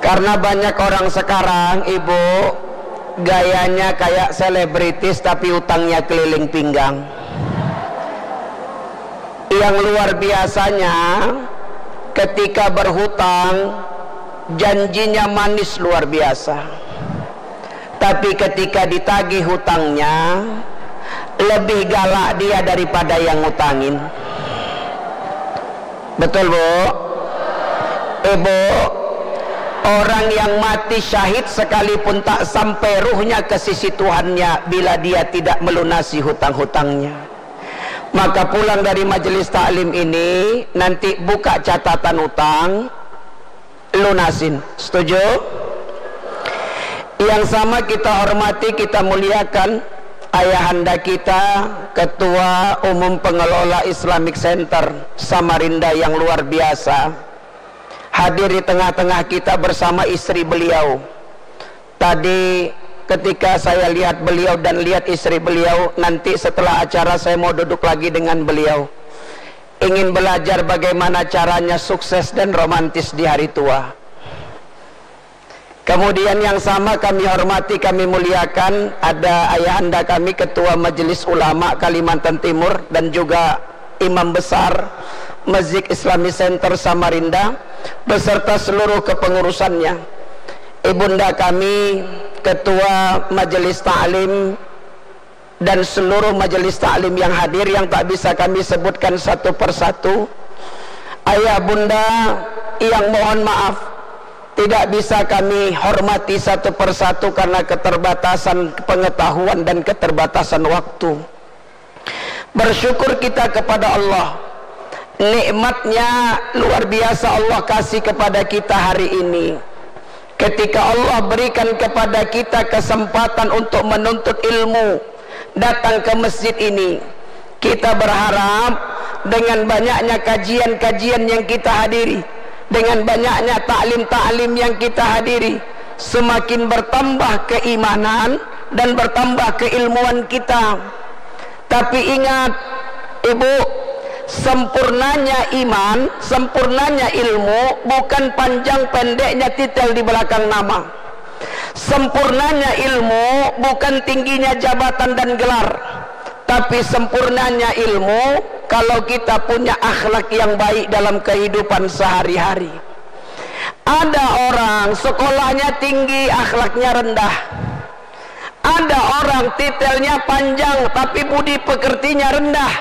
Karena banyak orang sekarang, ibu, gayanya kayak selebritis tapi utangnya keliling pinggang. Yang luar biasanya, ketika berhutang janjinya manis luar biasa, tapi ketika ditagih hutangnya lebih galak dia daripada yang ngutangin. Betul bu? Ibu, orang yang mati syahid sekalipun tak sampai ruhnya ke sisi Tuhannya bila dia tidak melunasi hutang-hutangnya. Maka pulang dari majelis taklim ini, nanti buka catatan hutang, lunasin. Setuju? Yang sama kita hormati, kita muliakan ayahanda kita, Ketua Umum Pengelola Islamic Center Samarinda yang luar biasa, hadir di tengah-tengah kita bersama istri beliau. Tadi ketika saya lihat beliau dan lihat istri beliau, nanti setelah acara saya mau duduk lagi dengan beliau, ingin belajar bagaimana caranya sukses dan romantis di hari tua. Kemudian yang sama kami hormati, kami muliakan, ada ayahanda kami Ketua Majelis Ulama Kalimantan Timur dan juga Imam Besar Masjid Islamic Center Samarinda beserta seluruh kepengurusannya. Ibunda kami Ketua Majelis Ta'lim dan seluruh majelis ta'lim yang hadir yang tak bisa kami sebutkan satu persatu. Ayah bunda yang mohon maaf tidak bisa kami hormati satu persatu karena keterbatasan pengetahuan dan keterbatasan waktu. Bersyukur kita kepada Allah, nikmatnya luar biasa Allah kasih kepada kita hari ini. Ketika Allah berikan kepada kita kesempatan untuk menuntut ilmu, datang ke masjid ini, kita berharap dengan banyaknya kajian-kajian yang kita hadiri, dengan banyaknya taklim-taklim yang kita hadiri, semakin bertambah keimanan dan bertambah keilmuan kita. Tapi ingat ibu, sempurnanya iman, sempurnanya ilmu bukan panjang pendeknya titel di belakang nama. Sempurnanya ilmu bukan tingginya jabatan dan gelar, tapi sempurnanya ilmu kalau kita punya akhlak yang baik dalam kehidupan sehari-hari. Ada orang sekolahnya tinggi, akhlaknya rendah. Ada orang titelnya panjang tapi budi pekertinya rendah.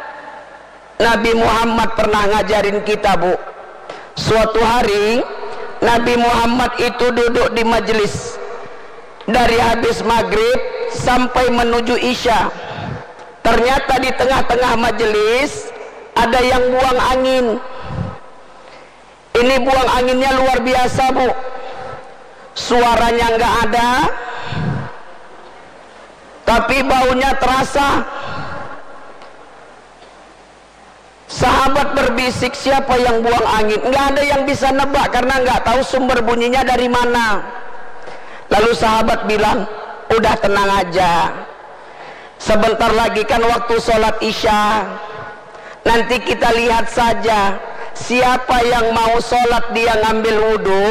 Nabi Muhammad pernah ngajarin kita bu, suatu hari Nabi Muhammad itu duduk di majelis dari habis maghrib sampai menuju isya. Ternyata di tengah-tengah majelis ada yang buang angin. Ini buang anginnya luar biasa bu, suaranya nggak ada tapi baunya terasa. Sahabat berbisik, siapa yang buang angin? Nggak ada yang bisa nebak karena nggak tahu sumber bunyinya dari mana. Lalu sahabat bilang, udah tenang aja, sebentar lagi kan waktu sholat isya, nanti kita lihat saja siapa yang mau sholat dia ngambil wudhu,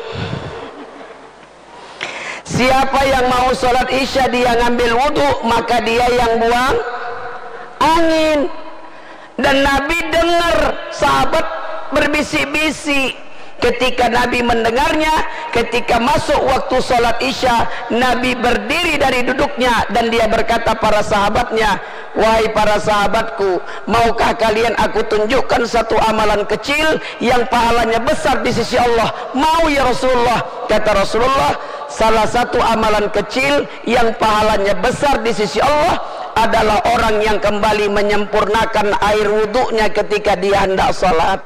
siapa yang mau sholat isya dia ngambil wudhu, maka dia yang buang angin. Dan Nabi dengar sahabat berbisik-bisik. Ketika Nabi mendengarnya, ketika masuk waktu sholat isya, Nabi berdiri dari duduknya dan dia berkata para sahabatnya, wahai para sahabatku, maukah kalian aku tunjukkan satu amalan kecil yang pahalanya besar di sisi Allah? Mau ya Rasulullah? Kata Rasulullah, salah satu amalan kecil yang pahalanya besar di sisi Allah adalah orang yang kembali menyempurnakan air wudhunya ketika dia hendak sholat.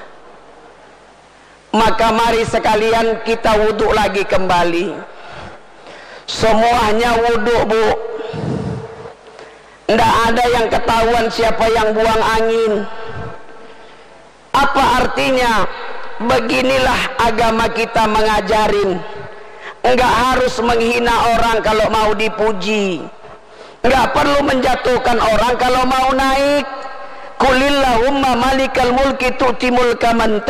Maka mari sekalian kita wudhu lagi kembali. Semuanya wudhu bu, tidak ada yang ketahuan siapa yang buang angin. Apa artinya? Beginilah agama kita mengajarin, enggak harus menghina orang kalau mau dipuji, enggak perlu menjatuhkan orang kalau mau naik. Qulillahumma malikal mulki tu'ti mulka man